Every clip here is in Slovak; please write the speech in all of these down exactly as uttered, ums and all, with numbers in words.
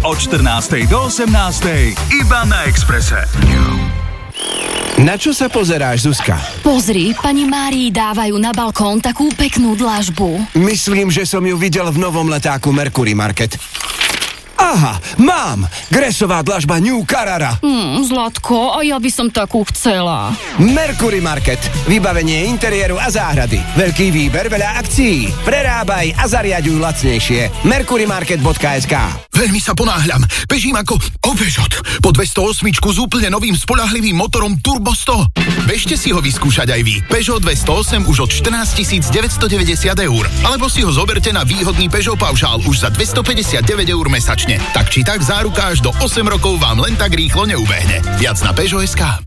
od štrnástej do osemnástej iba na Expresse. Na čo sa pozeráš, Zuzka? Pozri, pani Márii dávajú na balkón takú peknú dlažbu. Myslím, že som ju videl v novom letáku Mercury Market. Aha, mám! Gresová dlažba New Carrara. Hmm, Zlatko, a ja by som takú chcela. Mercury Market. Vybavenie interiéru a záhrady. Veľký výber, veľa akcií. Prerábaj a zariaďuj lacnejšie. mercurymarket bodka es ká. Veľmi sa ponáhľam. Bežím ako obežot. Po dvestoosem s úplne novým spoľahlivým motorom Turbo sto. Bežte si ho vyskúšať aj vy. Peugeot dvestoosem už od štrnásťtisíc deväťstodeväťdesiat eur. Alebo si ho zoberte na výhodný Peugeot paušál už za dvestopäťdesiatdeväť eur mesačne. Tak či tak záruka až do osem rokov vám len tak rýchlo neubehne. Viac na Peugeot bodka es ká.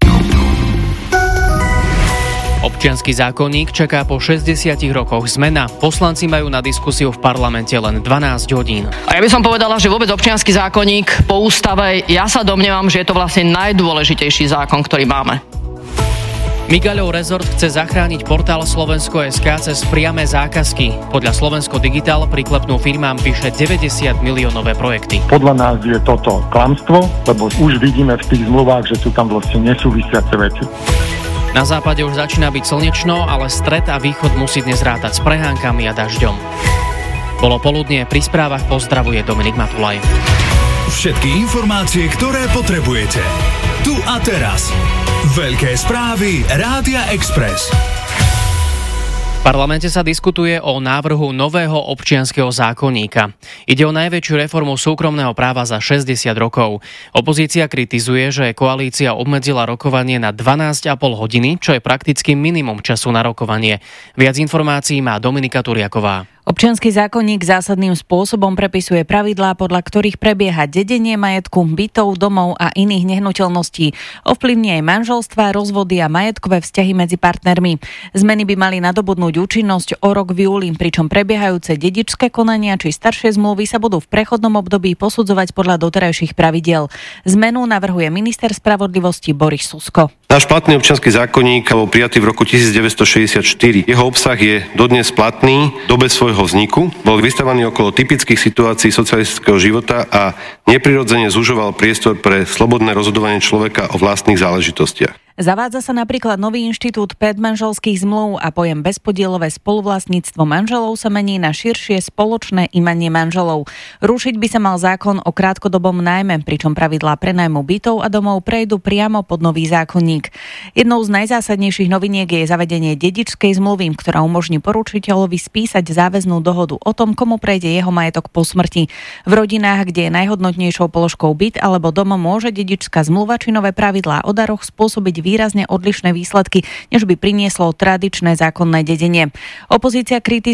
Občiansky zákonník čaká po šesťdesiatich rokoch zmena. Poslanci majú na diskusiu v parlamente len dvanásť hodín. A ja by som povedala, že vôbec občiansky zákonník po ústave, ja sa domnievam, že je to vlastne najdôležitejší zákon, ktorý máme. Migaľov rezort chce zachrániť portál Slovensko bodka es ká cez priame zákazky. Podľa Slovensko Digital priklepnú firmám vyše deväťdesiat miliónové projekty. Podľa nás je toto klamstvo, lebo už vidíme v tých zmluvách, že sú tam vlastne nesúvisiace veci. Na západe už začína byť slnečno, ale stred a východ musí dnes rátať s prehánkami a dažďom. Bolo poludnie, pri správach pozdravuje Dominik Matulaj. Všetky informácie, ktoré potrebujete. Tu a teraz. Veľké správy Rádia Express. V parlamente sa diskutuje o návrhu nového občianskeho zákonníka. Ide o najväčšiu reformu súkromného práva za šesťdesiat rokov. Opozícia kritizuje, že koalícia obmedzila rokovanie na dvanásť a pol hodiny, čo je prakticky minimum času na rokovanie. Viac informácií má Dominika Turiaková. Občiansky zákonník zásadným spôsobom prepisuje pravidlá, podľa ktorých prebieha dedenie majetku, bytov, domov a iných nehnuteľností. Ovplyvní aj manželstvá, rozvody a majetkové vzťahy medzi partnermi. Zmeny by mali nadobudnúť účinnosť o rok v júli, pričom prebiehajúce dedičské konania či staršie zmluvy sa budú v prechodnom období posudzovať podľa doterajších pravidiel. Zmenu navrhuje minister spravodlivosti Boris Susko. Náš platný občiansky zákonník bol prijatý v roku devätnásťstošesťdesiatštyri. Jeho obsah je dodnes platný v dobe svojho vzniku. Bol vystavaný okolo typických situácií socialistického života a neprirodzene zužoval priestor pre slobodné rozhodovanie človeka o vlastných záležitostiach. Zavádza sa napríklad nový inštitút predmanželských zmluv a pojem bezpodielové spoluvlastníctvo manželov sa mení na širšie spoločné imanie manželov. Rušiť by sa mal zákon o krátkodobom nájme, pričom pravidlá prenajmu bytov a domov prejdú priamo pod nový zákonník. Jednou z najzásadnejších noviniek je zavedenie dedičskej zmluvy, ktorá umožní poručiteľovi spísať záväznú dohodu o tom, komu prejde jeho majetok po smrti. V rodinách, kde je najhodnotnejšou položkou byt alebo dom, môže dedičská zmluva či nové pravidlá o daroch spôsobiť výrazne odlišné výsledky, než by prinieslo tradičné zákonné dedenie. Opozícia kritizuje